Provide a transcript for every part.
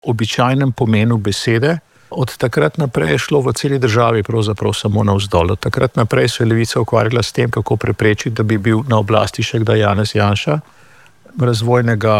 običajnem pomenu besede. Od takrat naprej je šlo v celi državi pravzaprav samo navzdol. Od takrat naprej se je levica ukvarjala s tem, kako preprečiti, da bi bil na oblasti še kdaj Janez Janša. Razvojnega,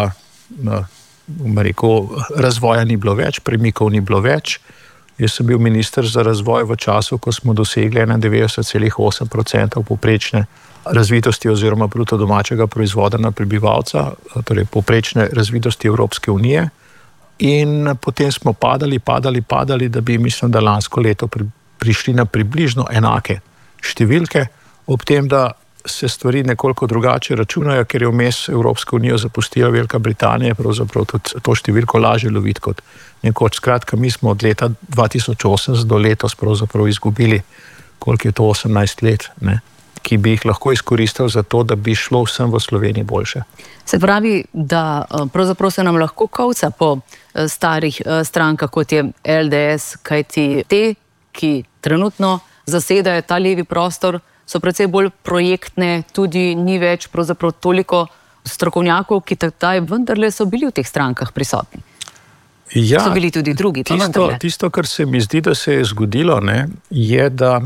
razvoja ni bilo več, premikov ni bilo več. Jaz sem bil minister za razvoj v času, ko smo dosegli 91,8% povprečne razvitosti oziroma bruto domačega proizvoda na prebivalca, torej povprečne razvitosti Evropske unije. In potem smo padali, da bi, mislim, da lansko leto prišli na približno enake številke, ob tem, da se stvari nekoliko drugače računajo, ker je vmes Evropsko unijo zapustila Velika Britanija, pravzaprav tudi to številko lažje loviti kot nekoč. Skratka, mi smo od leta 2008 do letos pravzaprav izgubili, koliko je to 18 let, ne, ki bi jih lahko izkoristil za to, da bi šlo vsem v Sloveniji boljše. Se pravi, da pravzaprav se nam lahko kolca po starih strankah, kot je LDS, kajti te, ki trenutno zasedajo ta levi prostor, so precej bolj projektne, tudi ni več pravzaprav toliko strokovnjakov, ki takdaj vendarle so bili v teh strankah prisotni. Ja, so bili tudi drugi. Tisto, kar se mi zdi, da se je zgodilo, ne, je, da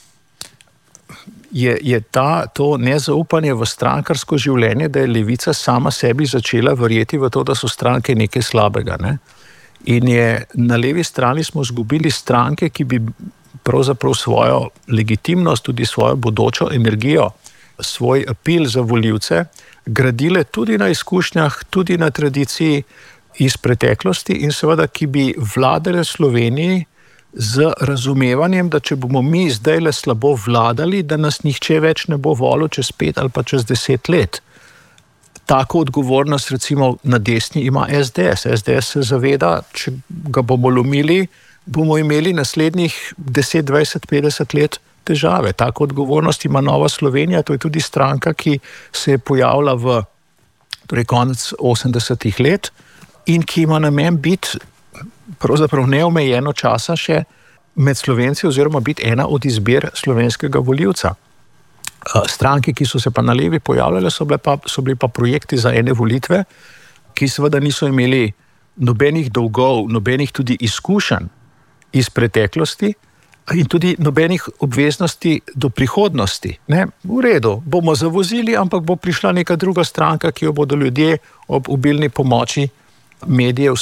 je to nezaupanje v strankarsko življenje, da je levica sama sebi začela verjeti v to, da so stranke nekaj slabega. Ne? In na levi strani smo izgubili stranke, ki bi pravzaprav svojo legitimnost, tudi svojo bodočo energijo, svoj apel za volivce gradile tudi na izkušnjah, tudi na tradiciji iz preteklosti in seveda, ki bi vladale Sloveniji z razumevanjem, da če bomo mi zdaj le slabo vladali, da nas nihče več ne bo volil čez 5 ali pa čez 10 let. Tako odgovornost recimo na desni ima SDS. SDS se zaveda, če ga bomo lomili, bomo imeli naslednjih 10, 20, 50 let težave. Tako odgovornost ima Nova Slovenija, to je tudi stranka, ki se je pojavila v konec 80-ih let in ki ima namen biti pravzaprav neomejeno časa še med Slovenci oziroma biti ena od izbir slovenskega volivca. Stranke, ki so se pa na levi pojavljale, so bili pa projekti za ene volitve, ki seveda niso imeli nobenih dolgov, nobenih tudi izkušenj iz preteklosti in tudi nobenih obveznosti do prihodnosti. Ne? V redu, bomo zavozili, ampak bo prišla neka druga stranka, ki jo bodo ljudje ob obilni pomoči medijev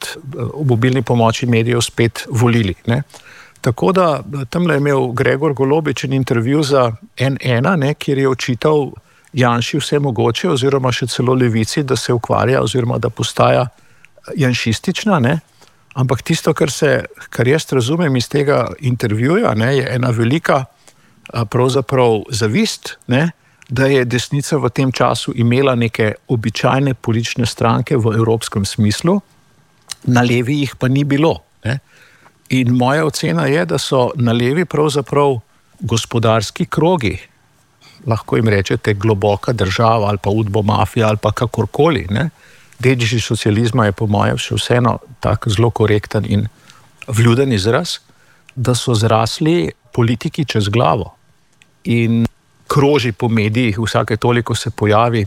spet volili. Ne? Tako da tamle je imel Gregor Golobič intervju za N1, ne, kjer je očital Janši vse mogoče oziroma še celo levici, da se ukvarja oziroma da postaja janšistična. Ne? Ampak tisto, kar jaz razumem iz tega intervjuja, ne, je ena velika pravzaprav zavist, ne, da je desnica v tem času imela neke običajne politične stranke v evropskem smislu, na levi jih pa ni bilo. Ne? In moja ocena je, da so na levi pravzaprav gospodarski krogi, lahko jim rečete globoka država ali pa udbomafija ali pa kakorkoli. Ne? Dediči socializma je po mojem še vseeno tak zelo korekten in vljuden izraz, da so zrasli politiki čez glavo. In kroži po medijih, vsake toliko se pojavi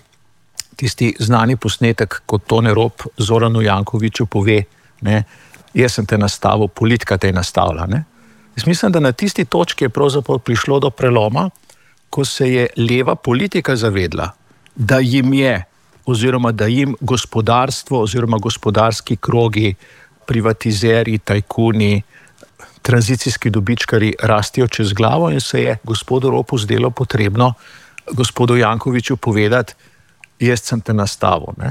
tisti znani posnetek, kot Tone Rop Zoranu Jankoviću pove, ne, jaz sem te nastavil, politika te je nastavila. Ne. Jaz mislim, da na tisti točki je pravzaprav prišlo do preloma, ko se je leva politika zavedla, da jim je, oziroma da jim gospodarstvo oziroma gospodarski krogi, privatizeri, tajkuni, tranzicijski dobičkari rastijo čez glavo in se je gospodu Ropu zdelo potrebno gospodu Jankoviću povedati, jaz sem te nastavil. Ne?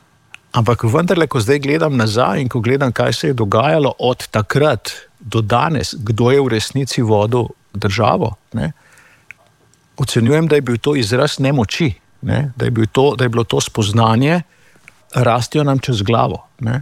Ampak vendarle, ko zdaj gledam nazaj in ko gledam, kaj se je dogajalo od takrat do danes, kdo je v resnici vodil državo, ne? Ocenjujem, da je bil to izraz nemoči, ne? Da je bilo to spoznanje, rastijo nam čez glavo. Ne?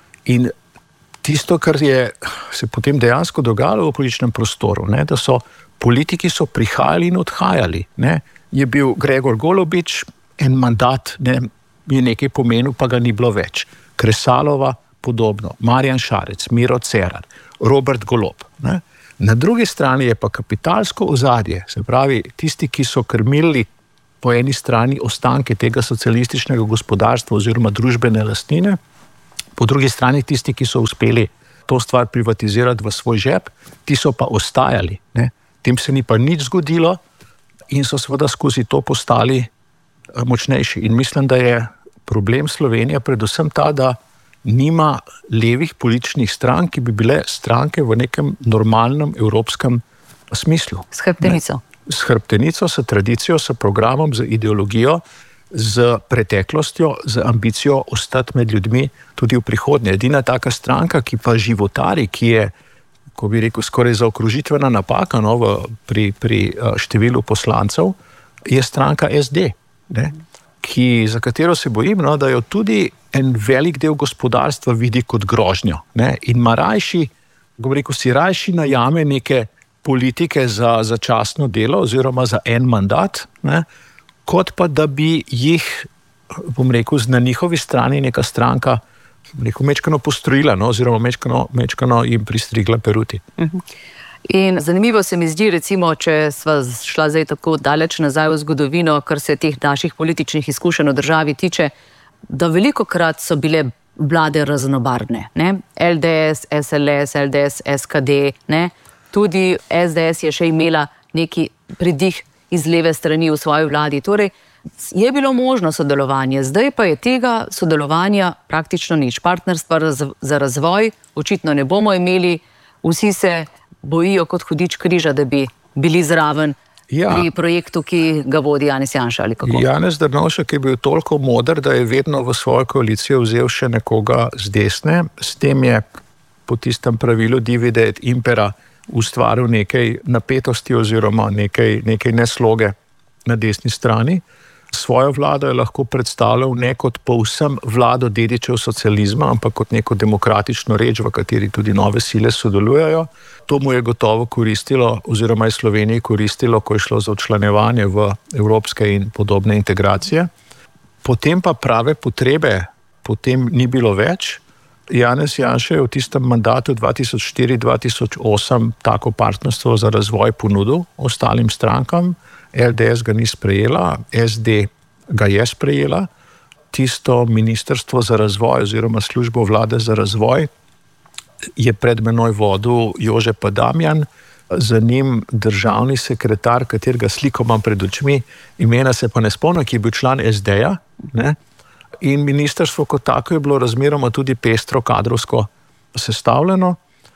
In tisto, kar je se potem dejansko dogajalo v političnem prostoru, ne, da so politiki prihajali in odhajali. Ne. Je bil Gregor Golobič, en mandat, ne, je nekaj pomenil, pa ga ni bilo več. Kresalova podobno, Marjan Šarec, Miro Cerar, Robert Golob. Ne. Na drugi strani je pa kapitalsko ozadje, se pravi, tisti, ki so krmili po eni strani ostanke tega socialističnega gospodarstva oziroma družbene lastnine, Po drugi strani tisti, ki so uspeli to stvar privatizirati v svoj žep, ti so pa ostajali. Ne? Tem se ni pa nič zgodilo in so seveda skozi to postali močnejši. In mislim, da je problem Slovenije predvsem ta, da nima levih političnih strank, ki bi bile stranke v nekem normalnem evropskem smislu. S hrbtenico. S hrbtenico, s tradicijo, s programom, z ideologijo, z preteklostjo, z ambicijo ostati med ljudmi tudi v prihodnje. Edina taka stranka, ki pa životari, ki je, ko bi rekel, skoraj zaokrožitvena napaka pri številu poslancev, je stranka SD, ne? Za katero se bojim, da jo tudi en velik del gospodarstva vidi kot grožnjo. Ne? In ima rajši, si rajši najame neke politike za začasno delo oziroma za en mandat, ne? Kot pa da bi jih, na njihovi strani neka stranka mečkano postrojila, oziroma mečkano jim pristrigla peruti. In zanimivo se mi zdi, recimo, če sva šla zdaj tako daleč nazaj v zgodovino, kar se teh naših političnih izkušenj v državi tiče, da velikokrat so bile vlade raznobarvne. Ne? LDS, SLS, LDS, SKD, ne? Tudi SDS je še imela neki pridih iz leve strani v svoji vladi. Torej, je bilo možno sodelovanje, zdaj pa je tega sodelovanja praktično nič. Partnerstva za razvoj očitno ne bomo imeli, vsi se bojijo kot hudič križa, da bi bili zraven pri projektu, ki ga vodi Janez Janša ali kako. Janez Drnovšek je bil toliko moder, da je vedno v svojo koalicijo vzel še nekoga z desne. S tem je po tistem pravilu divide et impera ustvaril nekaj napetosti oziroma nekaj nesloge na desni strani. Svojo vlado je lahko predstavljal ne kot povsem vlado dedičev socializma, ampak kot neko demokratično reč, v kateri tudi nove sile sodelujejo. To mu je gotovo koristilo, oziroma je Sloveniji koristilo, ko je šlo za včlanjevanje v evropske in podobne integracije. Potem pa prave potrebe potem ni bilo več. Janez Janša je v tistem mandatu 2004-2008 tako partnerstvo za razvoj ponudil ostalim strankam. LDS ga ni sprejela, SD ga je sprejela. Tisto ministrstvo za razvoj oziroma službo vlade za razvoj je pred menoj vodil Jože Padamjan, za njim državni sekretar, katerega sliko imam pred očmi, imena se pa ne spomnim, ki je bil član SD-ja, ne? In ministrstvo kot tako je bilo razmeroma tudi pestro kadrovsko sestavljeno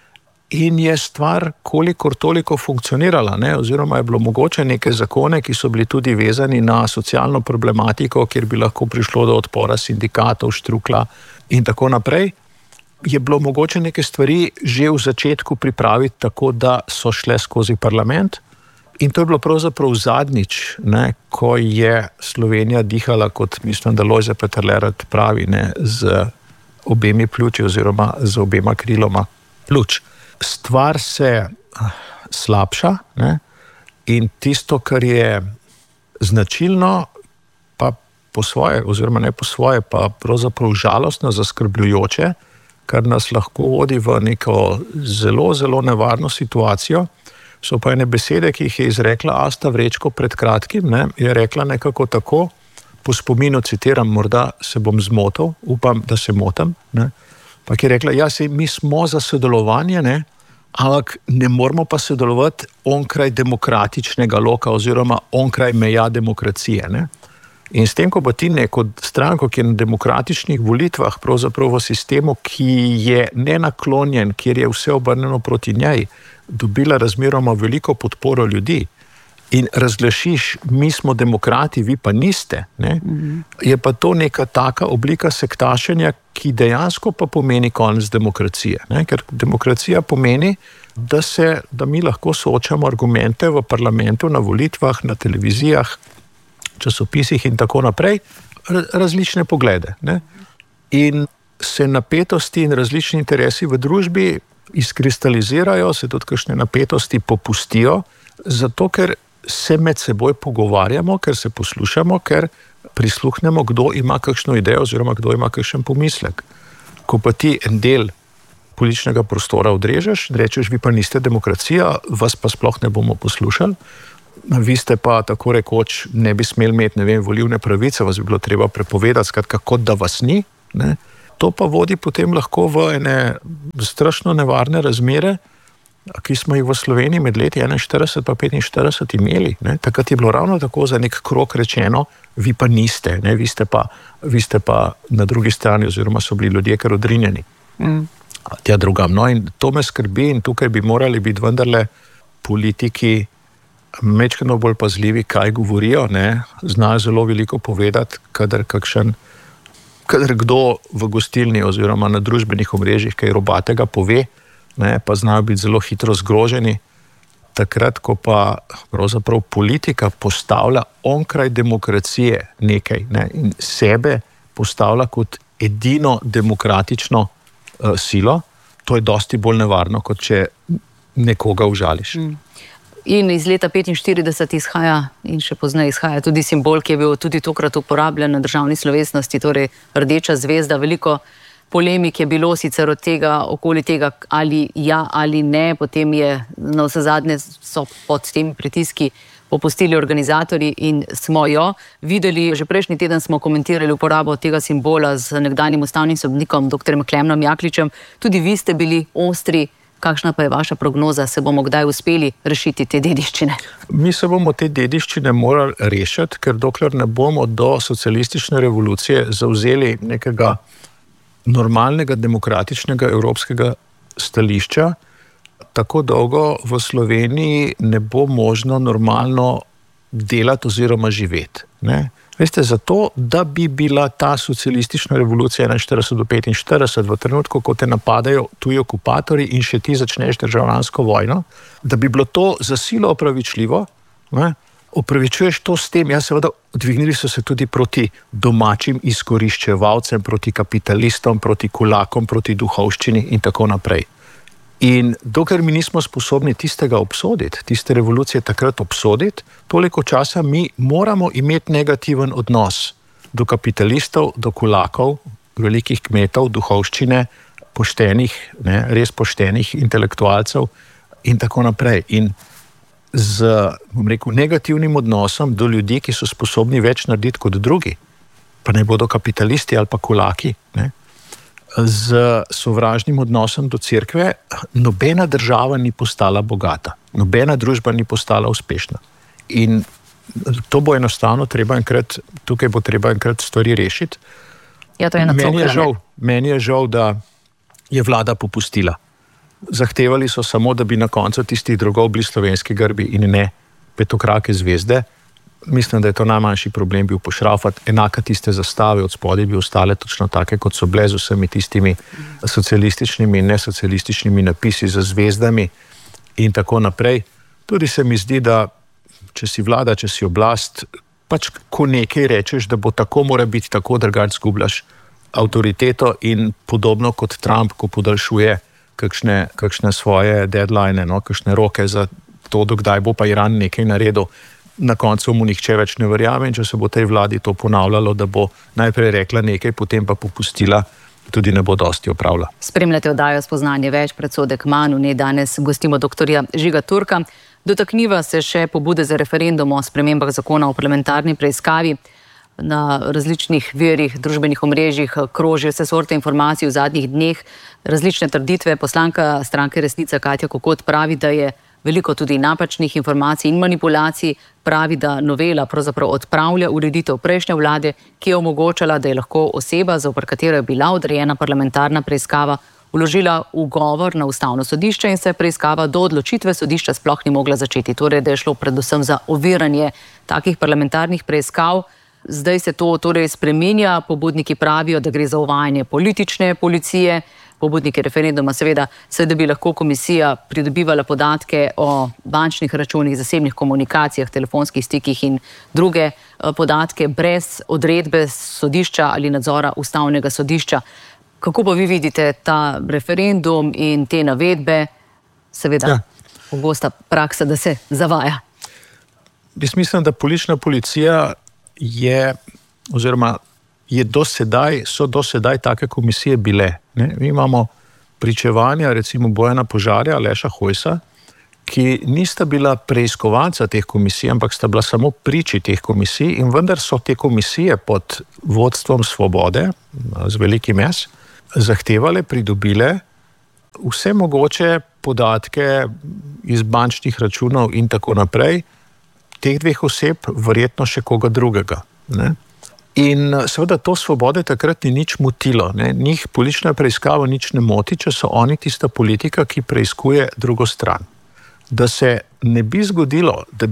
in je stvar kolikor toliko funkcionirala, ne? Oziroma je bilo mogoče neke zakone, ki so bili tudi vezani na socialno problematiko, kjer bi lahko prišlo do odpora sindikatov, Štrukla in tako naprej. Je bilo mogoče neke stvari že v začetku pripraviti tako, da so šle skozi parlament. In to je bilo pravzaprav zadnjič, ne, ko je Slovenija dihala, kot mislim, da Lojze Peterle rad pravi, ne, z obemi pljuči oziroma z obema kriloma pljuč. Stvar se slabša, ne, in tisto, kar je značilno, pa po svoje, oziroma ne po svoje, pa pravzaprav žalostno, zaskrbljujoče, kar nas lahko vodi v neko zelo, zelo nevarno situacijo, so pa ene besede, ki jih je izrekla Asta Vrečko pred kratkim, ne, je rekla nekako tako, po spominu citiram, morda se bom zmotil, upam, da se motim, ne, pa je rekla, mi smo za sodelovanje, ne, ampak ne moramo pa sodelovati onkraj demokratičnega loka oziroma onkraj meja demokracije. Ne. In s tem, ko pa ti neko stranko, ki je na demokratičnih volitvah, pravzaprav v sistemu, ki je nenaklonjen, kjer je vse obrnjeno proti njej, dobila razmeroma veliko podporo ljudi in razglašiš, mi smo demokrati, vi pa niste, ne? Je pa to neka taka oblika sektašenja, ki dejansko pa pomeni konec demokracije. Ne? Ker demokracija pomeni, da mi lahko soočamo argumente v parlamentu, na volitvah, na televizijah, časopisih in tako naprej, različne poglede. Ne? In se napetosti in različni interesi v družbi izkristalizirajo, se tudi kakšne napetosti popustijo, zato ker se med seboj pogovarjamo, ker se poslušamo, ker prisluhnemo, kdo ima kakšno idejo oziroma kdo ima kakšen pomislek. Ko pa ti en del političnega prostora odrežeš, rečeš, vi pa niste demokracija, vas pa sploh ne bomo poslušali, vi ste pa tako rekoč ne bi smeli imeti, volilne pravice, vas bi bilo treba prepovedati, skratka, kot da vas ni, ne? To pa vodi potem lahko v ene strašno nevarne razmere, ki smo jih v Sloveniji med leti 41 pa 45 imeli. Ne? Takrat je bilo ravno tako za nek krog rečeno, vi pa niste, ne? Vi ste pa na drugi strani, oziroma so bili ljudje kar odrinjeni. Tja drugam. No, in to me skrbi in tukaj bi morali biti vendarle politiki mečkeno bolj pazljivi, kaj govorijo, ne? Znajo zelo veliko povedati, kadar kdo v gostilni oziroma na družbenih omrežjih kaj robatega pove, ne, pa znajo biti zelo hitro zgroženi, takrat, ko pa pravzaprav politika postavlja onkraj demokracije nekaj, ne, in sebe postavlja kot edino demokratično silo, to je dosti bolj nevarno, kot če nekoga užališ. In iz leta 1945 izhaja, in še pozneje izhaja tudi simbol, ki je bil tudi tokrat uporabljen na državni slovesnosti, torej rdeča zvezda. Veliko polemik je bilo sicer od tega, okoli tega, ali ja ali ne, potem je na vse zadnje so pod tem pritiski popustili organizatorji in smo jo videli. Že prejšnji teden smo komentirali uporabo tega simbola z nekdanjim ustavnim sodnikom dr. Klemnom Jakličem. Tudi vi ste bili ostri. Kakšna pa je vaša prognoza? Se bomo kdaj uspeli rešiti te dediščine? Mi se bomo te dediščine morali rešiti, ker dokler ne bomo do socialistične revolucije zavzeli nekega normalnega, demokratičnega evropskega stališča, tako dolgo v Sloveniji ne bo možno normalno delati oziroma živeti. Ne? Veste, zato, da bi bila ta socialistična revolucija 41 do 45 v trenutku, ko te napadajo tuji okupatorji in še ti začneš državljansko vojno, da bi bilo to za silo opravičljivo, ne? Opravičuješ to s tem, ja, seveda, dvignili so se tudi proti domačim izkoriščevalcem, proti kapitalistom, proti kulakom, proti duhovščini in tako naprej. In dokler mi nismo sposobni tistega obsoditi, tiste revolucije takrat obsoditi, toliko časa mi moramo imeti negativen odnos do kapitalistov, do kulakov, velikih kmetov, duhovščine, poštenih, ne, res poštenih intelektualcev in tako naprej. In z, bom rekel, negativnim odnosom do ljudi, ki so sposobni več narediti kot drugi, pa ne bodo kapitalisti ali pa kulaki, ne, z sovražnim odnosom do cerkve, nobena država ni postala bogata, nobena družba ni postala uspešna. In to bo enostavno tukaj bo treba enkrat stvari rešiti. Ja, to je meni je žal, da je vlada popustila. Zahtevali so samo, da bi na koncu tistih drugov bili slovenski grbi in ne petokrake zvezde. Mislim, da je to najmanjši problem bil pošrafati, enaka tiste zastave od spodaj bi ostale točno take, kot so bile z vsemi tistimi socialističnimi in nesocialističnimi napisi za zvezdami in tako naprej. Tudi se mi zdi, da če si vlada, če si oblast, pač ko nekaj rečeš, da bo tako, mora biti tako, drugače zgubljaš avtoriteto in podobno kot Trump, ko podaljšuje kakšne svoje deadline, no, kakšne roke za to, dokdaj bo pa Iran nekaj naredil. Na koncu mu nihče več ne verjame in če se bo tej vladi to ponavljalo, da bo najprej rekla nekaj, potem pa popustila, tudi ne bo dosti opravila. Spremljate oddajo Spoznanje več, predsodek manj. V njej danes gostimo doktorja Žiga Turka. Dotakniva se še pobude za referendum o spremembah zakona o parlamentarni preiskavi. Na različnih virih, družbenih omrežjih krožijo vse sorte informacij v zadnjih dneh, različne trditve. Poslanka stranke Resnica Katja Kokot pravi, da je veliko tudi napačnih informacij in manipulacij, pravi, da novela pravzaprav odpravlja ureditev prejšnje vlade, ki je omogočala, da je lahko oseba, zoper katero je bila odrejena parlamentarna preiskava, vložila ugovor na ustavno sodišče in se preiskava do odločitve sodišča sploh ni mogla začeti. Torej, da je šlo predvsem za oviranje takih parlamentarnih preiskav. Zdaj se to torej spreminja, pobudniki pravijo, da gre za uvajanje politične policije. Pobudniki referenduma seveda, da bi lahko komisija pridobivala podatke o bančnih računih, zasebnih komunikacijah, telefonskih stikih in druge podatke brez odredbe sodišča ali nadzora ustavnega sodišča. Kako pa vi vidite ta referendum in te navedbe? Seveda, pogosta praksa, da se zavaja. Jaz mislim, da politična policija so do sedaj take komisije bile. Ne? Mi imamo pričevanja recimo Bojana Požarja, Aleša Hojsa, ki nista bila preiskovanca teh komisij, ampak sta bila samo priči teh komisij in vendar so te komisije pod vodstvom Svobode, z velikim S, zahtevale, pridobile vse mogoče podatke iz bančnih računov in tako naprej, teh dveh oseb, verjetno še koga drugega. Ne? In seveda to Svobode takrat ni nič motilo. Ne? Njih politična preiskava nič ne moti, če so oni tista politika, ki preiskuje drugo stran. Da se ne bi zgodilo, da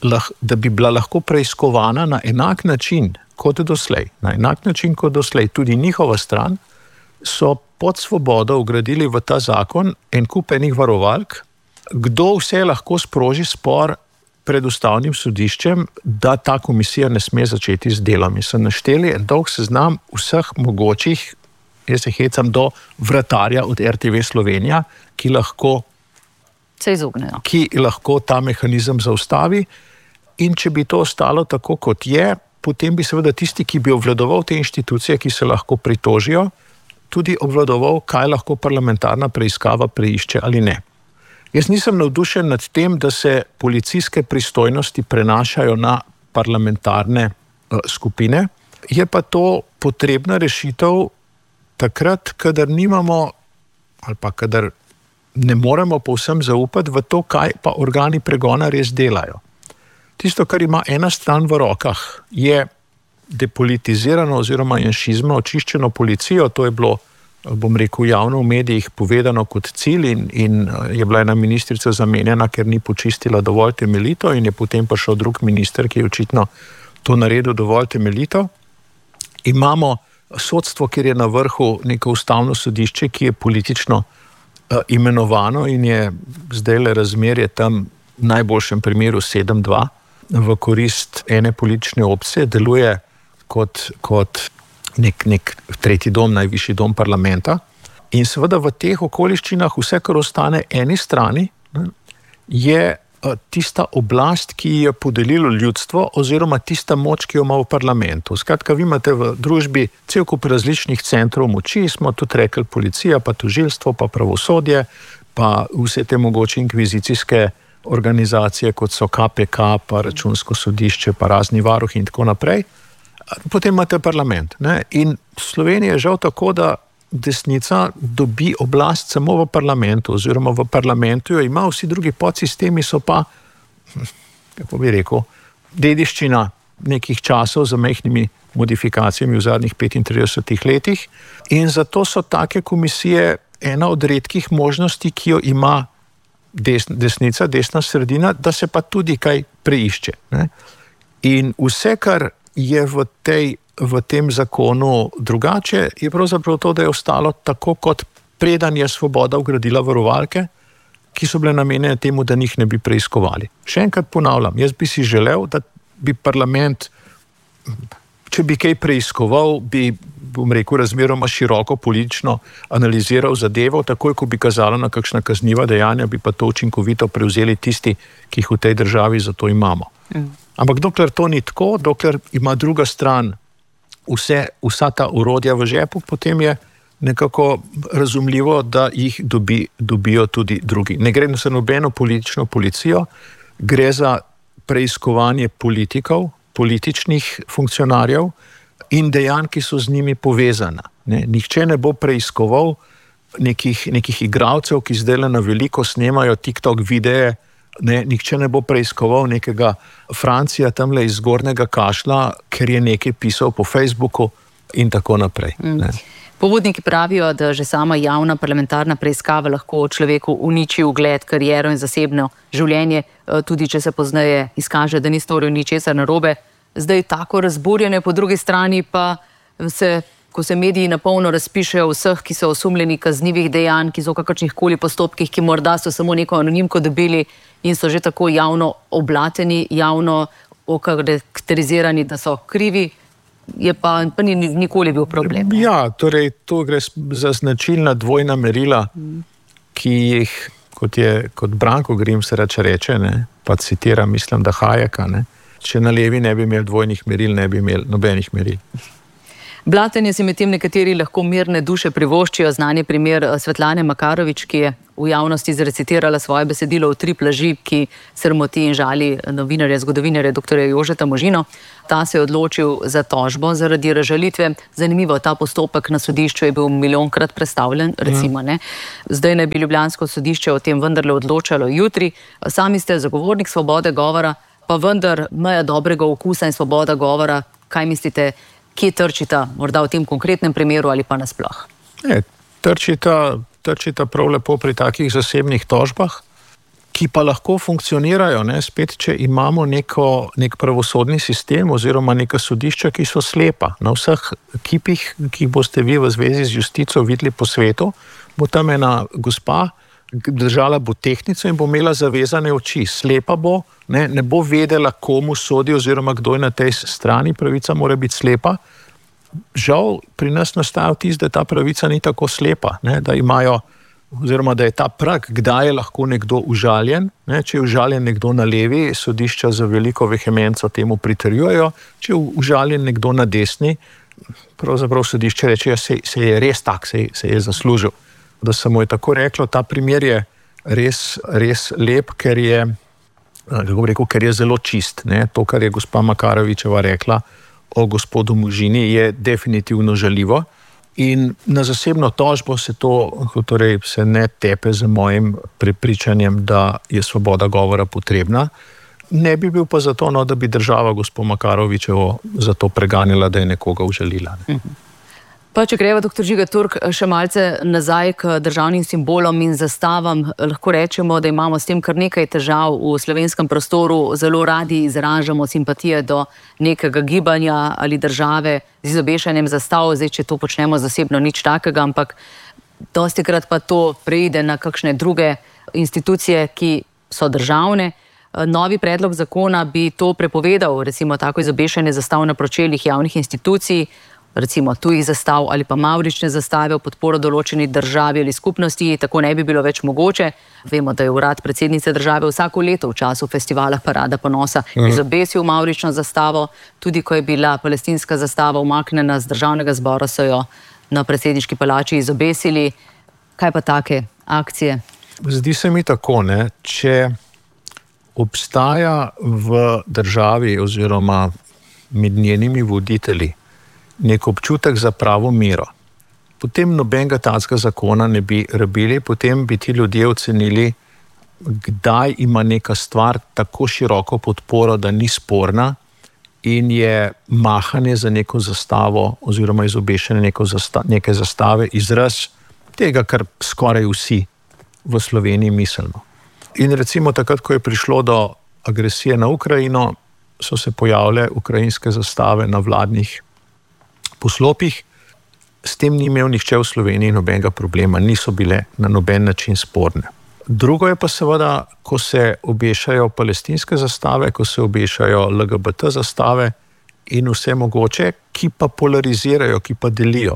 bi bila lahko preiskovana na enak način kot doslej. Na enak način kot doslej. Tudi njihova stran so pod Svobodo ugradili v ta zakon en kup enih varovalk, kdo vse lahko sproži spor pred ustavnim sodiščem, da ta komisija ne sme začeti z delami. So našteli en dolg seznam vseh mogočih, jaz se hecam do vratarja od RTV Slovenija, ki lahko se izognejo. Ki lahko ta mehanizem zaustavi, in če bi to ostalo tako, kot je, potem bi seveda tisti, ki bi obvladoval te inštitucije, ki se lahko pritožijo, tudi obvladoval, kaj lahko parlamentarna preiskava preišče ali ne. Jaz nisem navdušen nad tem, da se policijske pristojnosti prenašajo na parlamentarne skupine. Je pa to potrebna rešitev takrat, kadar nimamo ali pa kadar ne moremo povsem zaupati v to, kaj pa organi pregona res delajo. Tisto, kar ima ena stran v rokah, je depolitizirano oziroma janšizma očiščeno policijo. To je bilo, bom rekel, javno v medijih povedano kot cilj in je bila ena ministrica zamenjena, ker ni počistila dovolj temeljito, in je potem prišel drug minister, ki je očitno to naredil dovolj temeljito. Imamo sodstvo, kjer je na vrhu neko ustavno sodišče, ki je politično imenovano in je zdajle razmerje tam v najboljšem primeru 7-2 v korist ene politične opcije, deluje kot nek tretji dom, najvišji dom parlamenta. In seveda v teh okoliščinah vse, kar ostane eni strani, je tista oblast, ki je podelilo ljudstvo, oziroma tista moč, ki jo ima v parlamentu. Skratka, vi imate v družbi cel kup različnih centrov moči, smo tudi rekli policija, pa tožilstvo, pa pravosodje, pa vse te mogoče inkvizicijske organizacije, kot so KPK, pa računsko sodišče, pa razni varuhi in tako naprej. Potem imate parlament. Ne? In v Sloveniji je žal tako, da desnica dobi oblast samo v parlamentu, oziroma v parlamentu jo ima, vsi drugi podsistemi so pa, kako bi rekel, dediščina nekih časov z majhnimi modifikacijami v zadnjih 35 letih, in zato so take komisije ena od redkih možnosti, ki jo ima desnica, desna sredina, da se pa tudi kaj preišče. Ne? In vse, kar je v tem zakonu drugače, je pravzaprav to, da je ostalo tako, kot preden je Svoboda vgradila varovalke, ki so bile namenjene temu, da njih ne bi preiskovali. Še enkrat ponavljam, jaz bi si želel, da bi parlament, če bi kaj preiskoval, bi, bom rekel, razmeroma široko politično analiziral zadevo, takoj, ko bi kazalo na kakšna kazniva dejanja, bi pa to učinkovito prevzeli tisti, ki jih v tej državi za to imamo. Ampak dokler to ni tako, dokler ima druga stran vsa ta orodja v žepu, potem je nekako razumljivo, da jih dobijo tudi drugi. Ne gre za nobeno politično policijo, gre za preiskovanje politikov, političnih funkcionarjev in dejanj, ki so z njimi povezana. Nihče ne bo preiskoval nekih igralcev, ki zdaj na veliko snemajo TikTok videe. Nihče ne bo preiskoval nekega Francija tamle iz Zgornjega Kašla, ker je nekaj pisal po Facebooku in tako naprej. Pobudniki pravijo, da že sama javna parlamentarna preiskava lahko človeku uniči ugled, kariero in zasebno življenje, tudi če se pozneje izkaže, da ni storil ničesar narobe. Zdaj tako razburjenje, po drugi strani pa ko se mediji napolno razpišejo vseh, ki so osumljeni kaznivih dejanj, ki so v kakršnihkoli postopkih, ki morda so samo neko anonimko dobili in so že tako javno oblateni, javno okarakterizirani, da so krivi, je pa ni nikoli bil problem. Ja, torej to gre za značilna dvojna merila, ki jih, kot Branko Grims reče, pa citira, mislim, da Hayeka, če na levi ne bi imeli dvojnih meril, ne bi imeli nobenih meril. Blatenje si medtem nekateri lahko mirne duše privoščijo. Znan je primer Svetlane Makarovič, ki je v javnosti zrecitirala svoje besedilo v 3 plaži, ki sramoti in žali novinarja, zgodovinarja dr. Jožeta Možino. Ta se je odločil za tožbo zaradi razžalitve. Zanimivo, ta postopek na sodišču je bil milijonkrat prestavljen, recimo, ne. Zdaj naj bi ljubljansko sodišče o tem vendarle odločalo jutri. Sami ste zagovornik svobode govora, pa vendar meja dobrega okusa in svoboda govora, kaj mislite, kje trčita, morda v tem konkretnem primeru ali pa nasploh? Trčita prav lepo pri takih zasebnih tožbah, ki pa lahko funkcionirajo, ne, spet, če imamo nek pravosodni sistem oziroma neka sodišča, ki so slepa. Na vseh kipih, ki jih boste vi v zvezi z justico videli po svetu, bo tam ena gospa, držala bo tehtnico in bo imela zavezane oči. Slepa bo, ne bo vedela, komu sodi oziroma kdo je na tej strani, pravica mora biti slepa. Žal, pri nas nastaja vtis, da ta pravica ni tako slepa, ne, da imajo, oziroma da je ta prag, kdaj je lahko nekdo užaljen, ne, če je užaljen nekdo na levi, sodišča za veliko vehemenco temu pritrjujejo, če je užaljen nekdo na desni, pravzaprav sodišče reče, se je res tak, se je zaslužil. Da se mu je tako reklo, ta primer je res lep, ker je, kako bi rekel, ker je zelo čist, ne, to, kar je gospa Makarovičeva rekla o gospodu Možini, je definitivno žaljivo in na zasebno tožbo se ne tepe z mojim prepričanjem, da je svoboda govora potrebna. Ne bi bil pa zato, da bi država gospod Makarovičevo zato preganjala, da je nekoga užalila. Ne. Pa če greva, dr. Žiga Turk, še malce nazaj k državnim simbolom in zastavam, lahko rečemo, da imamo s tem kar nekaj težav v slovenskem prostoru, zelo radi izražamo simpatije do nekega gibanja ali države z izobešanjem zastav, zdaj, če to počnemo zasebno, nič takega, ampak dostikrat pa to preide na kakšne druge institucije, ki so državne. Novi predlog zakona bi to prepovedal, recimo tako izobešanje zastav na pročeljih javnih institucij, recimo tujih zastav ali pa mavrične zastave v podporo določeni državi ali skupnosti, tako ne bi bilo več mogoče. Vemo, da je urad predsednice države vsako leto v času festivala Parada ponosa izobesil mavrično zastavo, tudi ko je bila palestinska zastava umaknjena z državnega zbora, so jo na predsedniški palači izobesili. Kaj pa take akcije? Zdi se mi tako, ne, če obstaja v državi oziroma med njenimi voditelji nek občutek za pravo mero, potem nobenega takega zakona ne bi rabili, potem bi ti ljudje ocenili, kdaj ima neka stvar tako široko podporo, da ni sporna in je mahanje za neko zastavo oziroma izobešanje neke zastave izraz tega, kar skoraj vsi v Sloveniji mislimo. In recimo takrat, ko je prišlo do agresije na Ukrajino, so se pojavile ukrajinske zastave na vladnih poslopih, s tem ni imel nihče v Sloveniji nobenega problema, niso bile na noben način sporne. Drugo je pa seveda, ko se obešajo palestinske zastave, ko se obešajo LGBT zastave in vse mogoče, ki pa polarizirajo, ki pa delijo.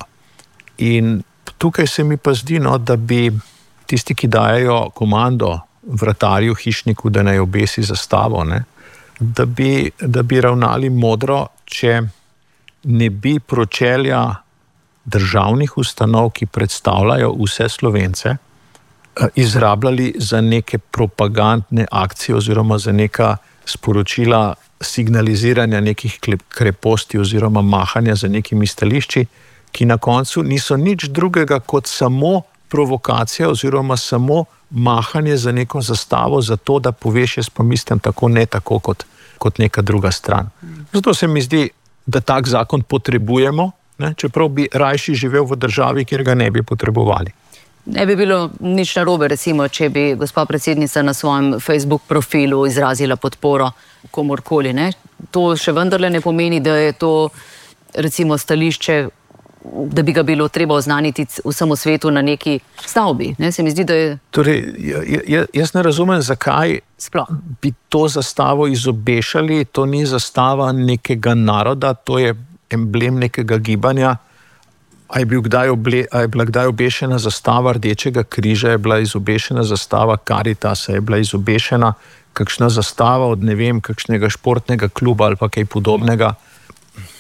In tukaj se mi pa zdi, da bi tisti, ki dajejo komando vratarju, hišniku, da naj obesi zastavo, ne, da bi ravnali modro, če ne bi pročelja državnih ustanov, ki predstavljajo vse Slovence, izrabljali za neke propagandne akcije oziroma za neka sporočila signaliziranja nekih kreposti oziroma mahanja za nekimi stališči, ki na koncu niso nič drugega kot samo provokacija oziroma samo mahanje za neko zastavo, zato da poveš, jaz pa mislim tako, ne tako kot neka druga stran. Zato se mi zdi, da tak zakon potrebujemo, ne, čeprav bi rajši živel v državi, kjer ga ne bi potrebovali. Ne bi bilo nič narobe, recimo, če bi gospa predsednica na svojem Facebook profilu izrazila podporo komorkoli, ne. To še vendarle ne pomeni, da je to recimo stališče, da bi ga bilo treba oznaniti vsemu svetu na neki stavbi. Ne? Se mi zdi, da je... Torej, jaz ne razumem, zakaj bi to zastavo izobešali. To ni zastava nekega naroda, to je emblem nekega gibanja. A je bila kdaj obešena zastava Rdečega križa, je bila izobešena zastava Karitasa, je bila izobešena kakšna zastava od, ne vem, kakšnega športnega kluba ali pa kaj podobnega.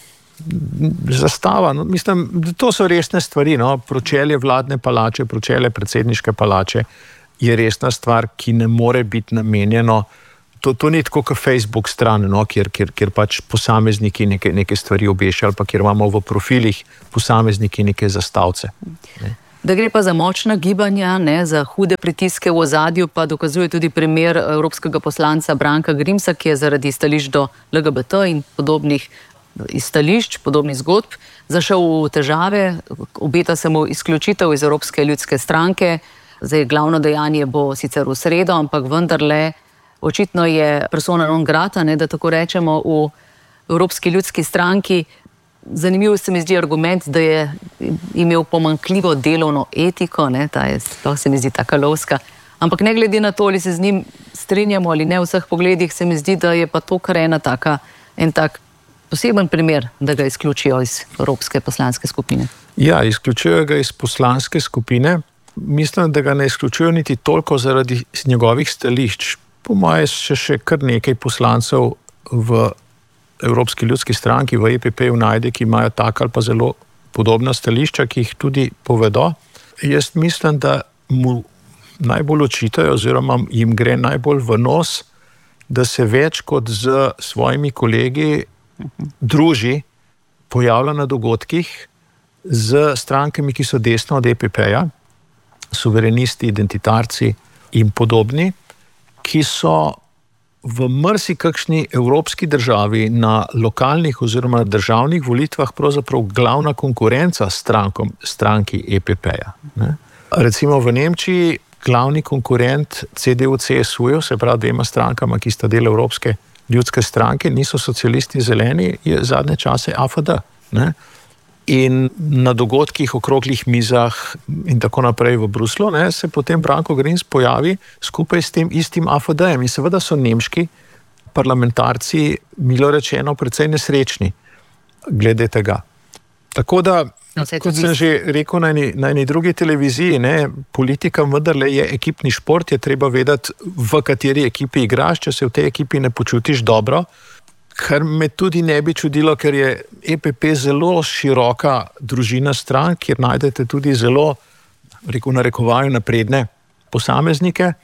zastava, no, mislim, to so resne stvari, no, pročelje vladne palače, pročelje predsedniške palače je resna stvar, ki ne more biti namenjeno. To ni tako kot Facebook stran, no, kjer pač posamezniki neke stvari obešajo, ali pa kjer imamo v profilih posamezniki neke zastavce. Ne. Da gre pa za močna gibanja, za hude pritiske v ozadju, pa dokazuje tudi primer evropskega poslanca Branka Grimsa, ki je zaradi stališč do LGBT in podobnih stališč, podobnih zgodb, zašel v težave, obeta se mu izključitev iz Evropske ljudske stranke. Zdaj, glavno dejanje bo sicer v sredo, ampak vendarle očitno je persona non grata, da tako rečemo, v Evropski ljudski stranki. Zanimivo se mi zdi argument, da je imel pomanjkljivo delovno etiko, to se mi zdi taka lovska. Ampak ne glede na to, ali se z njim strinjamo ali ne v vseh pogledih, se mi zdi, da je pa to kar en tak poseben primer, da ga izključijo iz Evropske poslanske skupine. Ja, izključujejo ga iz poslanske skupine. Mislim, da ga ne izključujejo niti toliko zaradi njegovih stališč. Po mojem še kar nekaj poslancev v Evropski ljudski stranki, v EPP-ju najde, ki imajo taka ali pa zelo podobna stališča, ki jih tudi povedo. Jaz mislim, da mu najbolj očitajo oziroma jim gre najbolj v nos, da se več kot z svojimi kolegi druži, pojavlja na dogodkih z strankami, ki so desno od EPP-ja, suverenisti, identitarci in podobni, ki so v marsikakšni evropski državi na lokalnih oziroma državnih volitvah pravzaprav glavna konkurenca stranki EPP-ja. Recimo v Nemčiji glavni konkurent CDU-CSU-ju, se pravi dvema strankama, ki sta del Evropske ljudske stranke, niso socialisti zeleni, je zadnje čase AfD. In na dogodkih, okroglih mizah in tako naprej v Bruslu, se potem Branko Grims pojavi skupaj s tem istim AfD-jem. In seveda so nemški parlamentarci, milo rečeno, precej nesrečni glede tega. Tako da, kot sem že rekel na eni drugi televiziji, politika vendarle je ekipni šport, je treba vedeti, v kateri ekipi igraš, če se v tej ekipi ne počutiš dobro, kar me tudi ne bi čudilo, ker je EPP zelo široka družina strank, kjer najdete tudi zelo, narekovajo, napredne posameznike.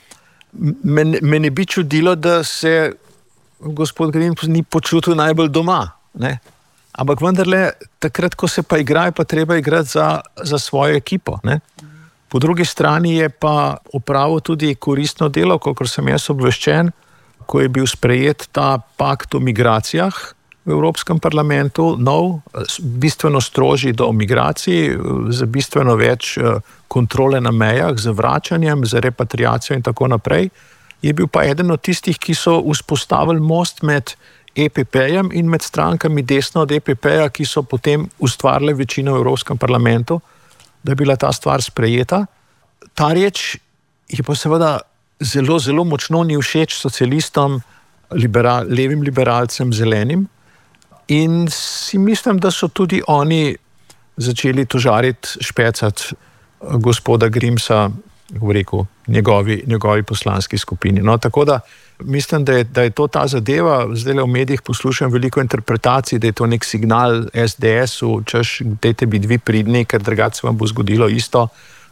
Me ne bi čudilo, da se gospod Grims ni počutil najbolj doma. Ampak vendarle, takrat, ko se pa igra, je pa treba igrati za svojo ekipo. Po drugi strani je pa opravil tudi koristno delo, kolikor sem jaz obveščen, ko je bil sprejet ta pakt o migracijah v Evropskem parlamentu, nov, bistveno strožji do migracij, z bistveno več kontrole na mejah, z vračanjem, z repatriacijo in tako naprej, je bil pa eden od tistih, ki so vzpostavili most med EPP-jem in med strankami desno od EPP-ja, ki so potem ustvarile večino v Evropskem parlamentu, da je bila ta stvar sprejeta. Ta reč je pa seveda zelo, zelo močno ni všeč socialistom, levim liberalcem, zelenim, in si mislim, da so tudi oni začeli tožariti, špecati gospoda Grimsa, rekel, njegovi poslanski skupini. Tako da mislim, da je to ta zadeva. Zdaj v medijih poslušam veliko interpretacij, da je to nek signal SDS-u, češ, dajte biti vi pridni, ker drugače vam bo zgodilo isto,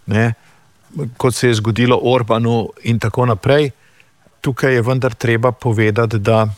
kot se je zgodilo Orbanu in tako naprej. Tukaj je vendar treba povedati, da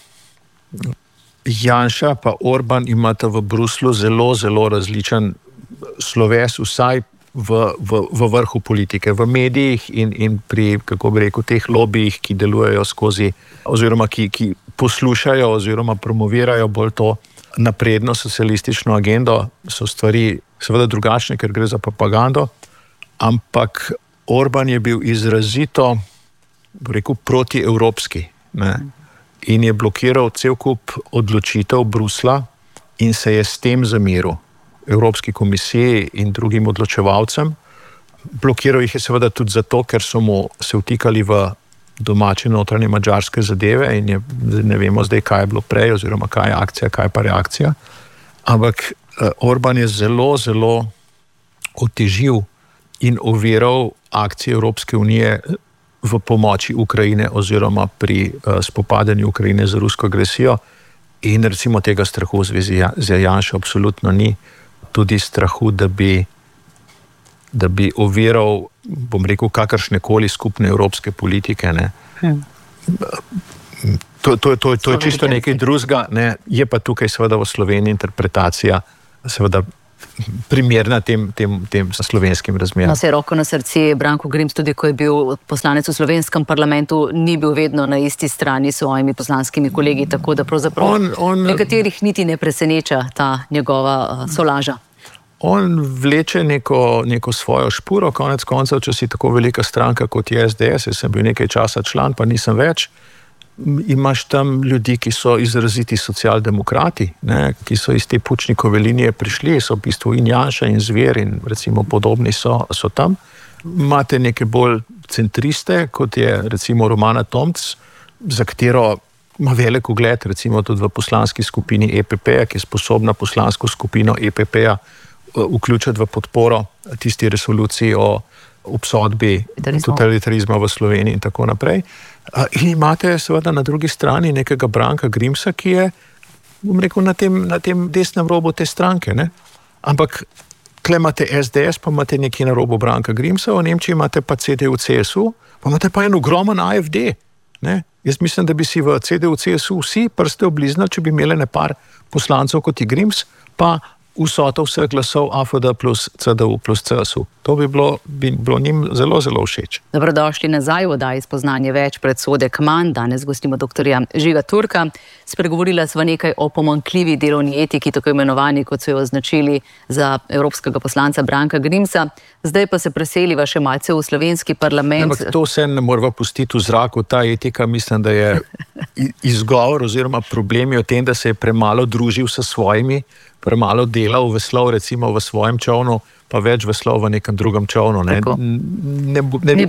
Janša pa Orban imata v Bruslu zelo, zelo različen sloves, vsaj v vrhu politike, v medijih in pri, kako bi rekel, teh lobijih, ki delujejo skozi, oziroma ki poslušajo oziroma promovirajo bolj to napredno socialistično agendo, so stvari seveda drugačne, ker gre za propagando, ampak Orban je bil izrazito, rekel, protievropski, in je blokiral cel kup odločitev Brusla in se je s tem zameril Evropski komisiji in drugim odločevalcem. Blokiral jih je seveda tudi zato, ker so mu se vtikali v domače notranje madžarske zadeve in ne vemo zdaj, kaj je bilo prej, oziroma kaj je akcija, kaj pa reakcija. Ampak Orban je zelo, zelo otežil in oviral akcije Evropske unije v pomoči Ukrajine oziroma pri spopadanju Ukrajine z rusko agresijo. In recimo tega strahu v zvezi z Janšo absolutno ni. Tudi strahu, da bi oviral, bom rekel, kakršnekoli skupne evropske politike. Ne. To je čisto nekaj drugega. Ne. Je pa tukaj seveda v Sloveniji interpretacija seveda primerna tem slovenskim razmeram. No, se roko na srce, Branko Grims, tudi ko je bil poslanec v slovenskem parlamentu, ni bil vedno na isti strani s svojimi poslanskimi kolegi, tako da pravzaprav nekaterih niti ne preseneča ta njegova solaža. On vleče neko svojo špuro, konec koncev, če si tako velika stranka kot je SDS, jaz sem bil nekaj časa član, pa nisem več, imaš tam ljudi, ki so izraziti socialdemokrati, ne, ki so iz te Pučnikove linije prišli, so v bistvu in Janša in Zver in recimo podobni so tam. Imate neke bolj centriste, kot je recimo Romana Tomc, za katero ima velik ugled, recimo tudi v poslanski skupini EPP-ja, ki je sposobna poslansko skupino EPP-ja vključiti v podporo tisti resoluciji o obsodbi totalitarizma v Sloveniji in tako naprej. In imate seveda na drugi strani nekega Branka Grimsa, ki je, bom rekel, na tem desnem robu te stranke. Ne? Ampak tle imate SDS, pa imate nekje na robu Branka Grimsa, v Nemčiji imate pa CDU-CSU, pa imate pa en ogromen AfD. Ne? Jaz mislim, da bi si v CDU-CSU vsi prste obliznali, če bi imeli nepar poslancev kot je Grims, pa vsota vseh glasov AFD plus CDU plus CSU. To bi bilo njim zelo, zelo všeč. Dobrodošli nazaj v oddaji Spoznanje več, predsodek manj. Danes gostimo doktorja Žiga Turka. Spregovorila sva nekaj o pomanjkljivi delovni etiki, tako imenovani, kot so jo označili za evropskega poslanca Branka Grimsa. Zdaj pa se preseliva še malce v slovenski parlament. Ampak to se ne morava pustiti v zraku. Ta etika, mislim, da je izgovor oziroma problemi o tem, da se je premalo družil s svojimi, premalo delal veslov, recimo v svojem čovnu, pa več veslov v nekem drugem čovnu. Ne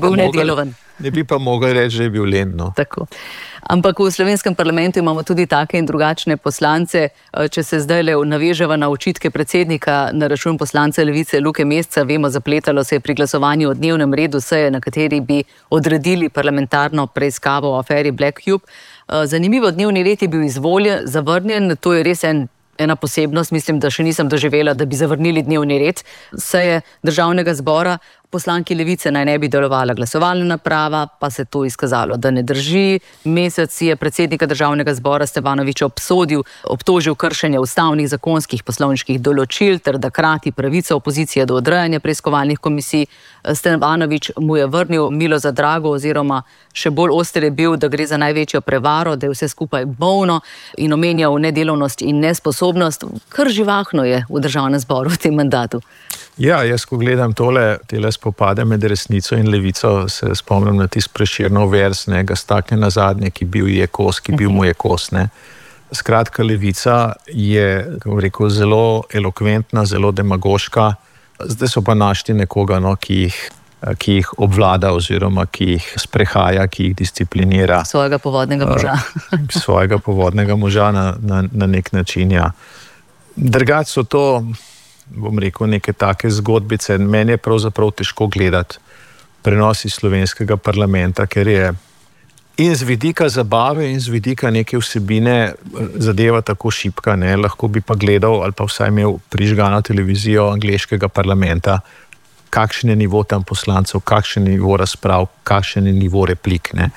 bi pa mogel reči, da je bil len. No. Tako. Ampak v slovenskem parlamentu imamo tudi take in drugačne poslance. Če se zdaj naveževa na očitke predsednika na račun poslanca Levice Luke Mesca, vemo, zapletalo se je pri glasovanju o dnevnem redu seje, na kateri bi odredili parlamentarno preiskavo o aferi Black Cube. Zanimivo, dnevni red je bil zavrnjen, to je res ena posebnost, mislim, da še nisem doživela, da bi zavrnili dnevni red seje Državnega zbora. Poslanki Levice naj ne bi delovala glasovalna naprava, pa se to izkazalo, da ne drži. Mesec je predsednika Državnega zbora Stevanoviča obtožil kršenja ustavnih, zakonskih, poslovniških določil ter da krati pravico opozicije do odrejanja preiskovalnih komisij. Stevanovič mu je vrnil milo za drago oziroma še bolj oster je bil, da gre za največjo prevaro, da je vse skupaj bolno in omenjal nedelovnost in nesposobnost. Kar živahno je v Državnem zboru v tem mandatu. Ja, jaz ko gledam tele spopade med resnico in levico, se spomnim na tisti Prešernov vers, ga stakne na zadnje, ki bil je kos, ki bil mu je kos. Ne. Skratka, levica je, kako rekel, zelo elokventna, zelo demagoška. Zdaj so pa našli nekoga, ki jih obvlada oziroma ki jih sprehaja, ki jih disciplinira. Svojega povodnega moža. Svojega povodnega moža na nek način, ja. Drugače so to, bom rekel, neke take zgodbice. Meni je pravzaprav težko gledati prenos iz slovenskega parlamenta, ker je in z vidika zabave in z vidika neke vsebine zadeva tako šibka, ne. Lahko bi pa gledal ali pa vsaj imel prižgano televizijo angleškega parlamenta, kakšen je nivo tam poslancev, kakšen je nivo razprav, kakšen je nivo replik, ne.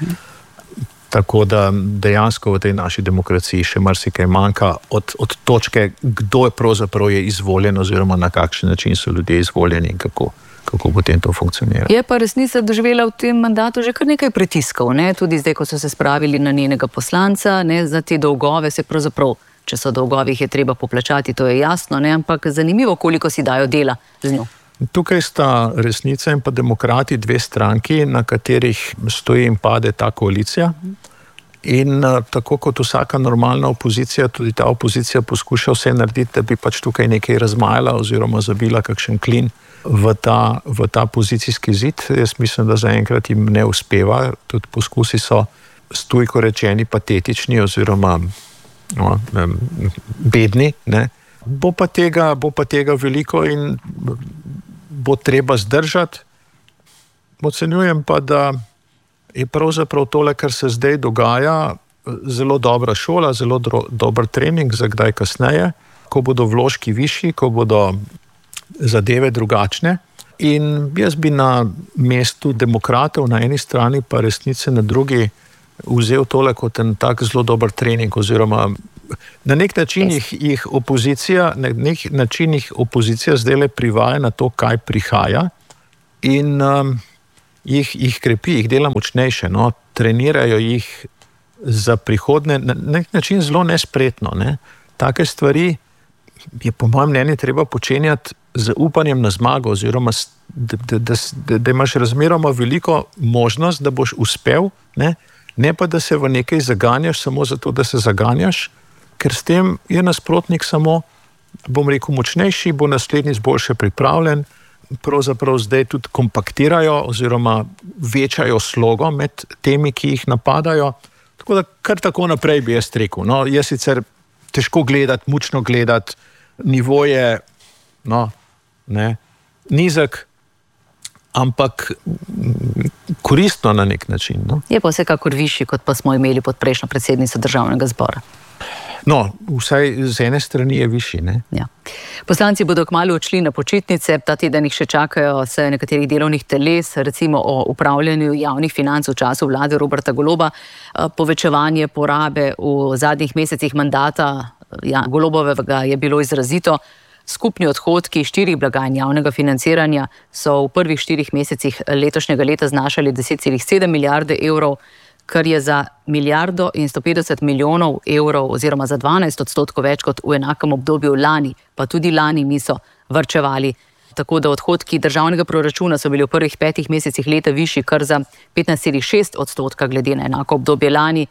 Tako da dejansko v tej naši demokraciji še marsikaj manjka od točke, kdo je pravzaprav izvoljen oziroma na kakšen način so ljudje izvoljeni in kako potem to funkcionira. Je pa resnica doživela v tem mandatu že kar nekaj pritiskov, ne? Tudi zdaj, ko so se spravili na njenega poslanca, ne? Za te dolgove se pravzaprav, če so dolgovi, jih je treba poplačati, to je jasno, ne? Ampak zanimivo, koliko si dajo dela z njo. Tukaj sta Resnica in pa Demokrati dve stranki, na katerih stoji in pade ta koalicija. In tako kot vsaka normalna opozicija, tudi ta opozicija poskuša vse narediti, da bi pač tukaj nekaj razmajala oziroma zabila kakšen klin v ta pozicijski zid. Jaz mislim, da zaenkrat jim ne uspeva. Tudi poskusi so stujko rečeni patetični oziroma bedni. Ne. Bo pa tega veliko in bo treba zdržati. Ocenjujem pa, da je pravzaprav tole, kar se zdaj dogaja, zelo dobra šola, zelo dober trening za kdaj kasneje, ko bodo vložki višji, ko bodo zadeve drugačne. In jaz bi na mestu demokratov na eni strani, pa resnice na drugi, vzel tole kot en tak zelo dober trening, oziroma na nek način jih opozicija zdaj privaja na to, kaj prihaja, in jih krepi, jih dela močnejše, no? Trenirajo jih za prihodne, na nek način zelo nespretno. Ne? Take stvari je po mojem mnenju treba počenjati z upanjem na zmago, oziroma da imaš razmeroma veliko možnost, da boš uspel, ne pa da se v nekaj zaganjaš samo zato, da se zaganjaš, ker s tem je nasprotnik samo, bom rekel, močnejši, bo naslednjič boljše pripravljen, pravzaprav zdaj tudi kompaktirajo oziroma večajo slogo med temi, ki jih napadajo. Tako da kar tako naprej bi jaz rekel. No, je sicer težko gledati, mučno gledati, nivo je nizek, ampak koristno na nek način. No? Je pa vsekakor višji, kot pa smo imeli pod prejšnjo predsednico Državnega zbora. No, vsaj z ene strani je višji. Ne? Ja. Poslanci bodo kmalu odšli na počitnice, ta teden jih še čakajo se nekaterih delovnih teles, recimo o upravljanju javnih financ v času vlade Roberta Goloba, povečevanje porabe v zadnjih mesecih mandata Golobovega je bilo izrazito. Skupni odhodki 4 blagajn javnega financiranja so v prvih 4 mesecih letošnjega leta znašali 10,7 milijarde evrov, kar je za 1,150 milijonov evrov oziroma za 12% več kot v enakem obdobju lani, pa tudi lani niso varčevali. Tako da odhodki državnega proračuna so bili v prvih 5 mesecih leta višji kar za 15,6% glede na enako obdobje lani.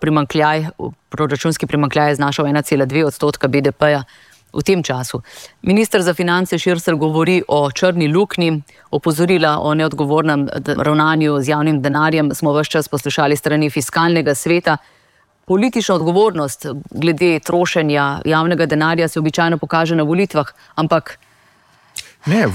Proračunski primanjkljaj je znašal 1,2% BDP-ja v tem času. Minister za finance Šircelj govori o črni luknji, opozorila o neodgovornem ravnanju z javnim denarjem smo ves čas poslušali strani fiskalnega sveta. Politična odgovornost glede trošenja javnega denarja se običajno pokaže na volitvah, ampak ne,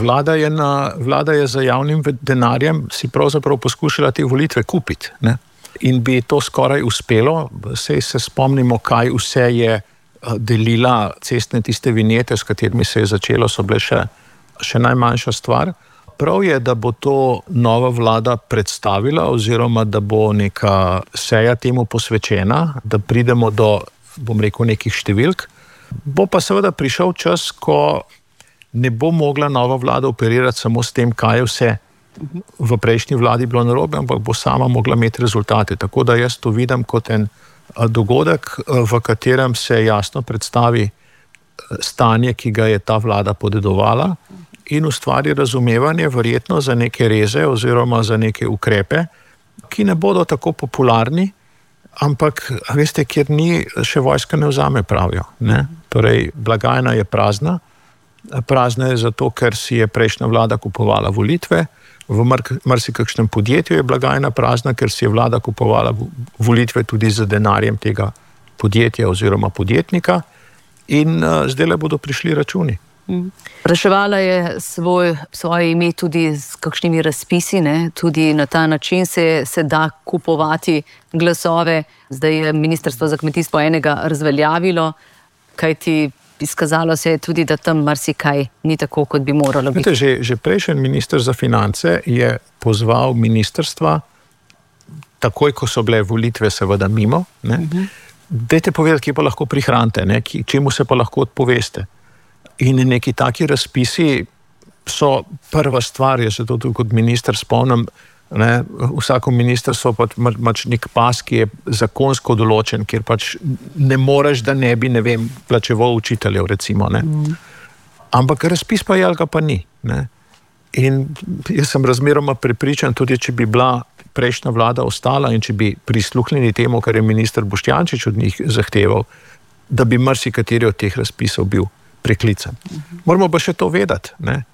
vlada je za javnim denarjem si pravzaprav poskušala te volitve kupiti. Ne? In bi to skoraj uspelo, saj se spomnimo, kaj vse je delila cestne tiste vinjete, s katerimi se je začelo, so bile še najmanjša stvar. Prav je, da bo to nova vlada predstavila, oziroma da bo neka seja temu posvečena, da pridemo do, bom rekel, nekih številk. Bo pa seveda prišel čas, ko ne bo mogla nova vlada operirati samo s tem, kaj je vse v prejšnji vladi bilo narobe, ampak bo sama mogla imeti rezultate. Tako da jaz to vidim kot en dogodek, v katerem se jasno predstavi stanje, ki ga je ta vlada podedovala, in ustvari razumevanje verjetno za neke reze oziroma za neke ukrepe, ki ne bodo tako popularni, ampak, veste, kjer ni, še vojska ne vzame, pravijo. Ne? Torej, blagajna je prazna. Prazna je zato, ker si je prejšnja vlada kupovala volitve. V marsikakšnem podjetju je blagajna prazna, ker si je vlada kupovala volitve tudi z denarjem tega podjetja oziroma podjetnika, in zdaj bodo prišli računi. Reševala je svoje ime tudi s kakšnimi razpisi, ne? Tudi na ta način se da kupovati glasove. Zdaj je Ministrstvo za kmetijstvo enega razveljavilo, kajti izkazalo se je tudi, da tam marsikaj ni tako, kot bi moralo biti. Že prejšnji minister za finance je pozval ministrstva, takoj, ko so bile volitve seveda mimo, dajte povedati, kje pa lahko prihranite, čemu se pa lahko odpoveste. In neki taki razpisi so prva stvar, jaz se to tudi kot minister spomnim, vsako ministrstvo pač nek pas, ki je zakonsko določen, kjer pač ne moreš, da ne bi, plačeval učiteljev, recimo. Ampak razpis pa je, ali ga pa ni. In jaz sem razmeroma prepričan, tudi če bi bila prejšnja vlada ostala in če bi prisluhnili temu, kar je minister Boštjančič od njih zahteval, da bi marsikateri od teh razpisov bil preklican. Moramo pa še to vedeti,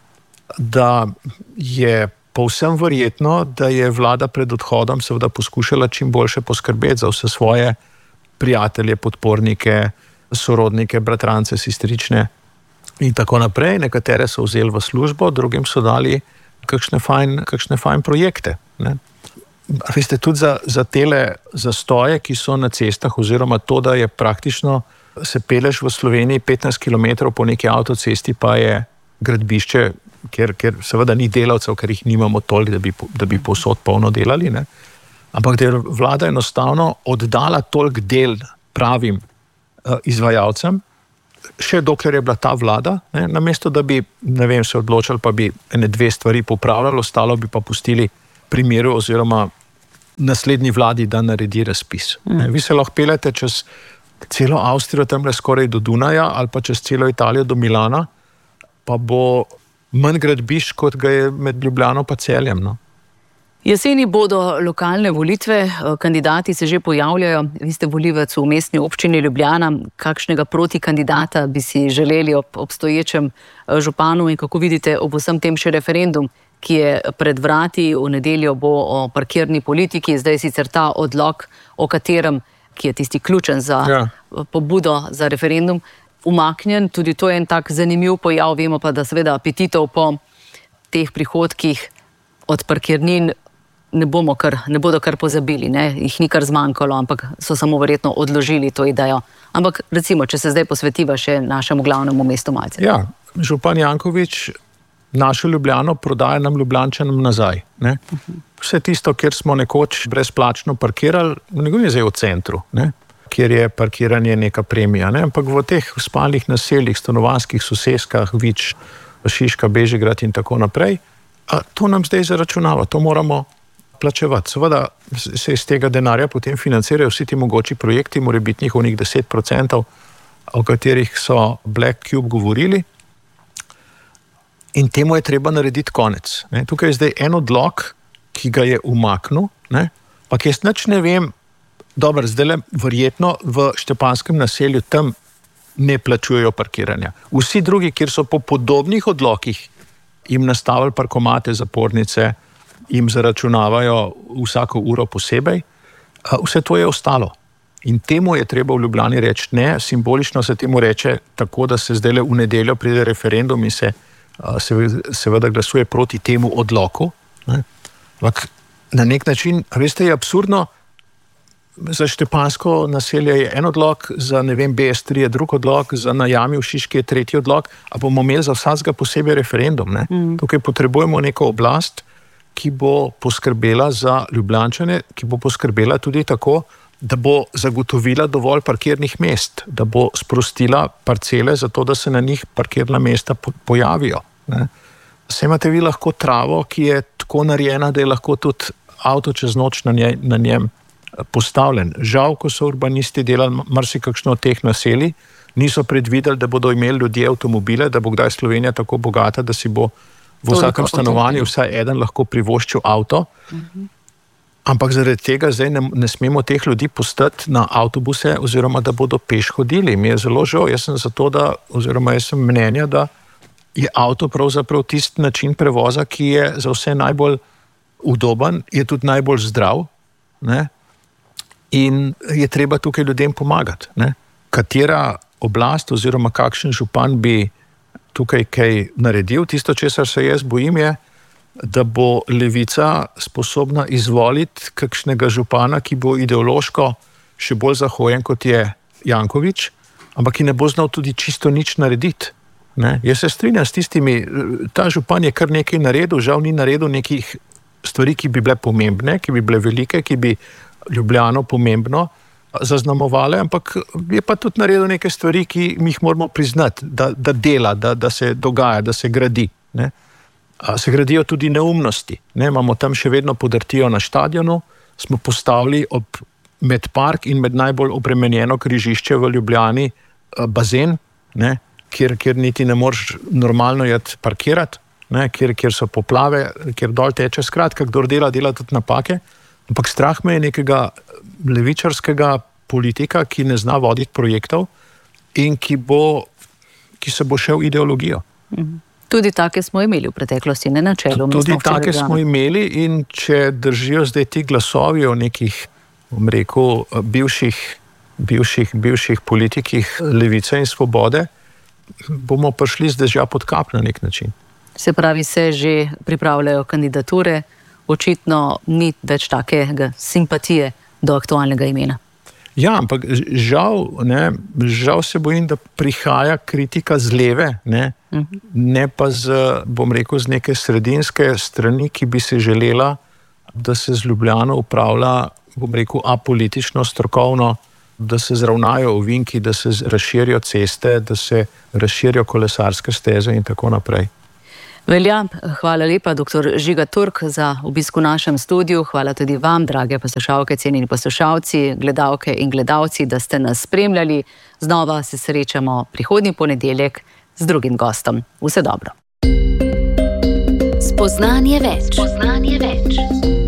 da je povsem verjetno, da je vlada pred odhodom seveda poskušala čim boljše poskrbeti za vse svoje prijatelje, podpornike, sorodnike, bratrance, sestrične in tako naprej. Nekatere so vzeli v službo, drugim so dali kakšne fajn projekte. veste, tudi za tele zastoje, ki so na cestah, oziroma to, da je praktično se peleš v Sloveniji 15 km po neki avtocesti, pa je gradbišče, ker seveda ni delavcev, ker jih nimamo toliko, da bi povsod polno delali, ne? Ampak da je vlada enostavno oddala toliko del pravim izvajalcem, še dokler je bila ta vlada, ne? Namesto da bi, ne vem, se odločili, pa bi ene dve stvari popravljali, ostalo bi pa pustili primeru oziroma naslednji vladi, da naredi razpis. Vi se lahko peljete čez celo Avstrijo, tamle skoraj do Dunaja, ali pa čez celo Italijo do Milana, pa bo manj gradbišč, kot ga je med Ljubljano pa Celjem. No? Jeseni bodo lokalne volitve, kandidati se že pojavljajo. Vi ste volivec v mestni občini Ljubljana. Kakšnega protikandidata bi si želeli ob obstoječem županu in kako vidite ob vsem tem še referendum, ki je pred vrati, v nedeljo bo o parkirni politiki, zdaj sicer ta odlok, o katerem, ki je tisti ključen za pobudo za referendum, umaknjen. Tudi to je en tak zanimiv pojav, vemo pa, da seveda apetitov po teh prihodkih od parkirnin ne bodo kar pozabili, ne? Jih ni kar zmanjkalo, ampak so samo verjetno odložili to idejo. Ampak recimo, če se zdaj posvetiva še našemu glavnemu mestu malce. Ja, župan Janković našo Ljubljano prodaja nam Ljubljančanom nazaj. Ne? Vse tisto, kjer smo nekoč brezplačno parkirali, ne govorim zdaj v centru, ne? Kjer je parkiranje neka premija, ne? Ampak v teh spalnih naseljih, stanovanjskih soseskah, Vič, Šiška, Bežigrad in tako naprej, to nam zdaj zaračunava, to moramo plačevati. Seveda se iz tega denarja potem financirajo vsi ti mogoči projekti, morebitnih onih 10%, o katerih so Black Cube govorili. In temu je treba narediti konec. Ne? Tukaj je zdaj en odlok, ki ga je umaknil, ne? Pa jaz nič ne vem, dobro, zdaj verjetno v Štepanskem naselju tam ne plačujejo parkiranja. Vsi drugi, kjer so po podobnih odlokih jim nastavili parkomate, zapornice, jim zaračunavajo vsako uro posebej, vse to je ostalo. In temu je treba v Ljubljani reči ne, simbolično se temu reče tako, da se zdaj v nedeljo pride referendum in se seveda glasuje proti temu odloku. Ampak na nek način, veste, je absurdno, za Štepansko naselje je en odlok, za ne vem, BS3 je drug odlok, za na Jami v Šiški je tretji odlok, a bomo imeli za vsakega posebej referendum. Ne? Tukaj potrebujemo neko oblast, ki bo poskrbela za Ljubljančane, ki bo poskrbela tudi tako, da bo zagotovila dovolj parkirnih mest, da bo sprostila parcele za to, da se na njih parkirna mesta pojavijo. Ne? Saj imate vi lahko travo, ki je tako narejena, da je lahko tudi avto čez noč na njem postavljen. Žal, ko so urbanisti delali marsikakšno od teh naselij, niso predvideli, da bodo imeli ljudje avtomobile, da bo kdaj Slovenija tako bogata, da si bo v vsakem stanovanju vsaj eden lahko privoščil avto. Ampak zaradi tega zdaj ne smemo teh ljudi postati na avtobuse oziroma da bodo peš hodili. Mi je zelo žal, jaz sem mnenja, da je avto pravzaprav tisti način prevoza, ki je za vse najbolj udoben, je tudi najbolj zdrav, ne? In je treba tukaj ljudem pomagati. Ne? Katera oblast oziroma kakšen župan bi tukaj kaj naredil? Tisto, česar se jaz bojim, je, da bo levica sposobna izvoliti kakšnega župana, ki bo ideološko še bolj zahojen, kot je Janković, ampak ki ne bo znal tudi čisto nič narediti. Ne? Jaz se strinjam s tistimi, ta župan je kar nekaj naredil, žal ni naredil nekih stvari, ki bi bile pomembne, ki bi bile velike, ki bi Ljubljano pomembno zaznamovale, ampak je pa tudi naredil neke stvari, ki mi jih moramo priznati, da dela, da se dogaja, da se gradi. Ne? Se gradijo tudi neumnosti. Ne? Imamo tam še vedno podrtijo na štadionu, smo postavili med park in med najbolj obremenjeno križišče v Ljubljani bazen, ne? Kjer niti ne moreš normalno parkirati, ne? Kjer so poplave, kjer dol teče, skratka, kdor dela tudi napake. Ampak strah me je nekega levičarskega politika, ki ne zna voditi projektov in ki se bo šel ideologijo. Tudi take smo imeli v preteklosti, ne na čelu. Tudi take smo imeli in če držijo zdaj ti glasovi o nekih, bom rekel, bivših politikih levice in svobode, bomo prišli z dežja pod kap na nek način. Se pravi, se že pripravljajo kandidature očitno ni več takega simpatije do aktualnega imena. Ja, ampak žal se bojim, da prihaja kritika z leve, ne pa z neke sredinske strani, ki bi se želela, da se z Ljubljano upravlja, apolitično, strokovno, da se zravnajo ovinki, da se razširijo ceste, da se razširijo kolesarske steze in tako naprej. Velja, hvala lepa, dr. Žiga Turk, za obisk v našem studiu. Hvala tudi vam, drage poslušalke, cenjeni poslušalci, gledalke in gledalci, da ste nas spremljali. Znova se srečamo prihodnji ponedeljek z drugim gostom. Vse dobro. Spoznanje več.